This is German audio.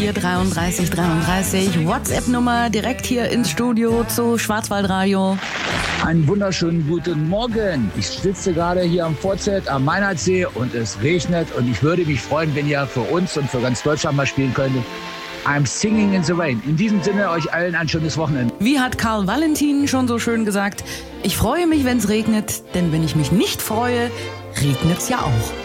084 33 33. WhatsApp-Nummer direkt hier ins Studio zu Schwarzwaldradio. Einen wunderschönen guten Morgen. Ich sitze gerade hier am Vorzelt am Meinhardsee und es regnet. Und ich würde mich freuen, wenn ihr für uns und für ganz Deutschland mal spielen könntet. I'm Singing in the Rain. In diesem Sinne, euch allen ein schönes Wochenende. Wie hat Karl Valentin schon so schön gesagt, ich freue mich, wenn es regnet, denn wenn ich mich nicht freue, regnet's ja auch.